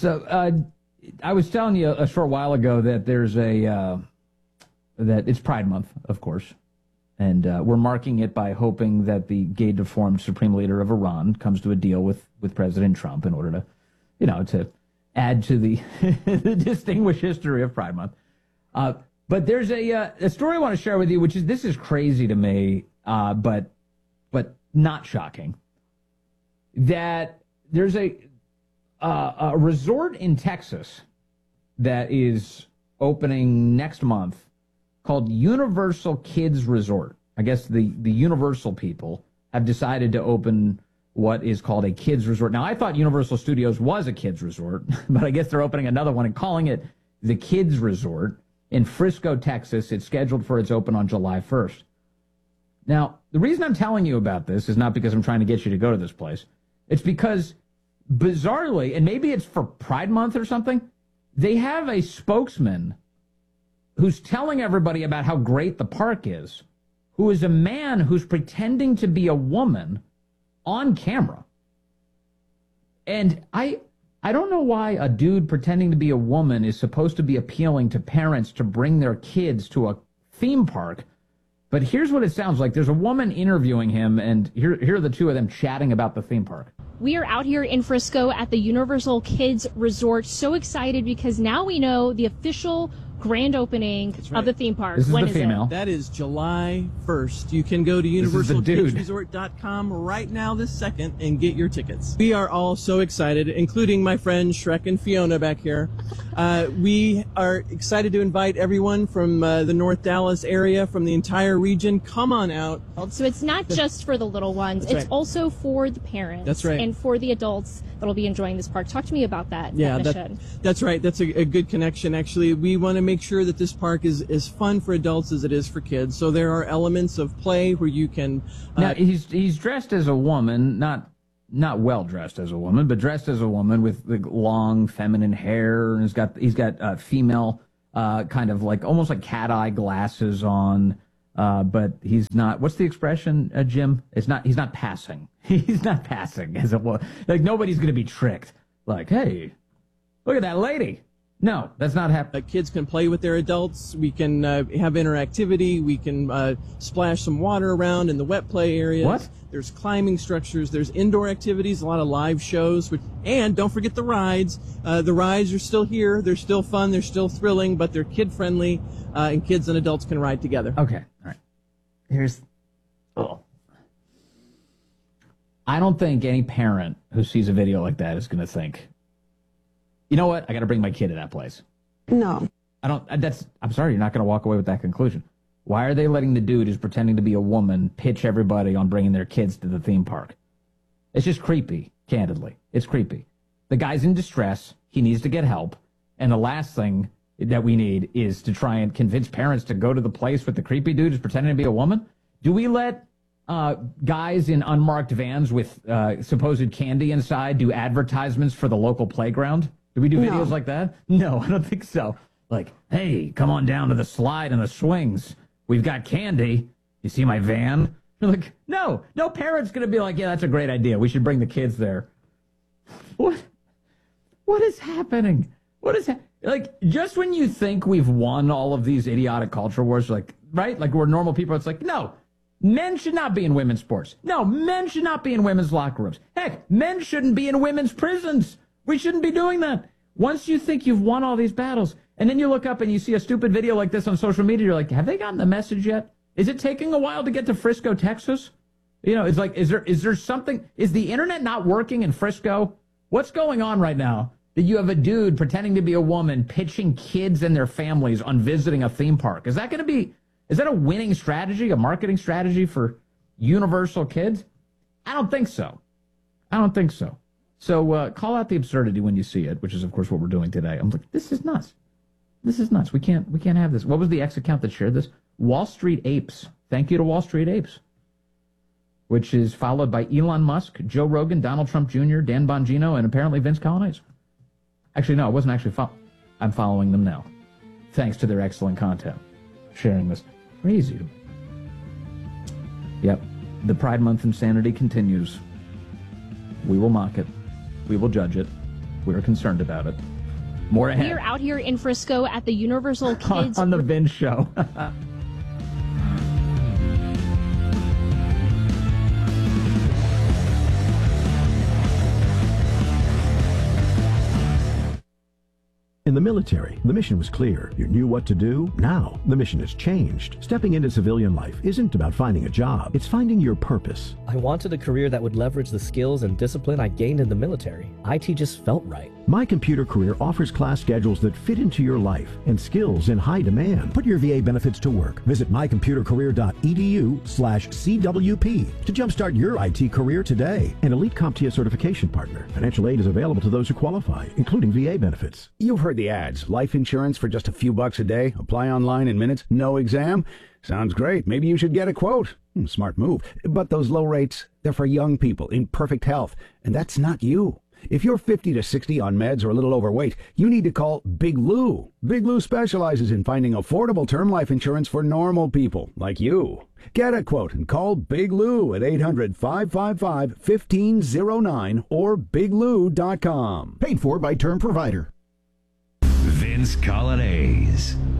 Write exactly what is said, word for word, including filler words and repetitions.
So uh, I was telling you a short while ago that there's a uh, that it's Pride Month, of course, and uh, we're marking it by hoping that the gay-deformed supreme leader of Iran comes to a deal with with President Trump in order to, you know, to add to the the distinguished history of Pride Month. Uh, but there's a uh, a story I want to share with you, which is this is crazy to me, uh, but but not shocking. That there's a uh, a resort in Texas that is opening next month called Universal Kids Resort. I guess the the Universal people have decided to open what is called a kids resort. Now, I thought Universal Studios was a kids resort, but I guess they're opening another one and calling it the Kids Resort in Frisco, Texas. It's scheduled for its open on July first. Now, the reason I'm telling you about this is not because I'm trying to get you to go to this place. It's because, bizarrely, and maybe it's for Pride Month or something, they have a spokesman who's telling everybody about how great the park is, who is a man who's pretending to be a woman on camera. And I I don't know why a dude pretending to be a woman is supposed to be appealing to parents to bring their kids to a theme park. But here's what it sounds like. There's a woman interviewing him, and here, here are the two of them chatting about the theme park. We are out here in Frisco at the Universal Kids Resort. So excited because now we know the official grand opening right. of the theme park. This is when the is female. It? That is July first. You can go to universal kids resort dot com right now this second and get your tickets. We are all so excited, including my friends Shrek and Fiona back here. Uh, we are excited to invite everyone from uh, the North Dallas area, from the entire region. Come on out. So it's not just for the little ones. That's it's right. also for the parents. That's right. And for the adults that'll be enjoying this park. Talk to me about that. Yeah, that that, that's right. That's a, a good connection, actually. We want to make sure that this park is as fun for adults as it is for kids. So there are elements of play where you can... Uh, now, he's he's dressed as a woman, not not well dressed as a woman, but dressed as a woman with the long feminine hair, and he's got he's got uh, female uh, kind of like almost like cat eye glasses on. Uh, but he's not. What's the expression, uh, Jim? It's not. He's not passing. He's not passing as a woman. Like nobody's going to be tricked. Like, hey, look at that lady. No, that's not happening. Uh, kids can play with their adults. We can uh, have interactivity. We can uh, splash some water around in the wet play areas. What? There's climbing structures. There's indoor activities, a lot of live shows. Which, and don't forget the rides. Uh, the rides are still here. They're still fun. They're still thrilling, but they're kid-friendly, uh, and kids and adults can ride together. Okay. All right. Here's... Oh. I don't think any parent who sees a video like that is going to think, you know what? I got to bring my kid to that place. No. I don't. That's. I'm sorry. You're not going to walk away with that conclusion. Why are they letting the dude who's pretending to be a woman pitch everybody on bringing their kids to the theme park? It's just creepy, candidly. It's creepy. The guy's in distress. He needs to get help. And the last thing that we need is to try and convince parents to go to the place with the creepy dude who's pretending to be a woman. Do we let uh, guys in unmarked vans with uh, supposed candy inside do advertisements for the local playground? Do we do No. videos like that? No, I don't think so. Like, hey, come on down to the slide and the swings. We've got candy. You see my van? You're like, no, no parent's going to be like, yeah, that's a great idea. We should bring the kids there. What? What is happening? What is happening? Like, just when you think we've won all of these idiotic culture wars, like, right? Like, we're normal people. It's like, no, men should not be in women's sports. No, men should not be in women's locker rooms. Heck, men shouldn't be in women's prisons. We shouldn't be doing that. Once you think you've won all these battles, and then you look up and you see a stupid video like this on social media, you're like, have they gotten the message yet? Is it taking a while to get to Frisco, Texas? You know, it's like, is there is there something, is the internet not working in Frisco? What's going on right now that you have a dude pretending to be a woman pitching kids and their families on visiting a theme park? Is that going to be, is that a winning strategy, a marketing strategy for Universal Kids? I don't think so. I don't think so. So uh, call out the absurdity when you see it, which is, of course, what we're doing today. I'm like, this is nuts. This is nuts. We can't we can't have this. What was the X account that shared this? Wall Street Apes. Thank you to Wall Street Apes, which is followed by Elon Musk, Joe Rogan, Donald Trump Junior, Dan Bongino, and apparently Vince Colonnese. Actually, no, I wasn't actually following. I'm following them now, thanks to their excellent content. Sharing this. Crazy. Yep. The Pride Month insanity continues. We will mock it. We will judge it. we're concerned about it. More ahead. We're out here in Frisco at the Universal Kids... on the Vince Show. In the military, the mission was clear. You knew what to do. Now, the mission has changed. Stepping into civilian life isn't about finding a job. It's finding your purpose. I wanted a career that would leverage the skills and discipline I gained in the military. I T just felt right. My Computer Career offers class schedules that fit into your life and skills in high demand. Put your V A benefits to work. Visit mycomputercareer.edu slash CWP to jumpstart your I T career today. An elite CompTIA certification partner. Financial aid is available to those who qualify, including V A benefits. You've heard the ads. Life insurance for just a few bucks a day. Apply online in minutes. No exam. Sounds great. Maybe you should get a quote. Hmm, smart move. But those low rates, they're for young people in perfect health. And that's not you. If you're fifty to sixty on meds or a little overweight, you need to call Big Lou. Big Lou specializes in finding affordable term life insurance for normal people like you. Get a quote and call Big Lou at eight hundred, five five five, one five zero nine or big lou dot com. Paid for by Term Provider. Vince Coglianese.